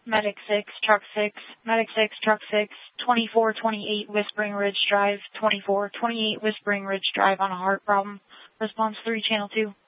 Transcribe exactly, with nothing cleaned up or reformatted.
Medic six, Truck six, Medic six, Truck six, twenty-four twenty-eight Whispering Ridge Drive, twenty-four twenty-eight Whispering Ridge Drive on a heart problem. Response three, Channel two.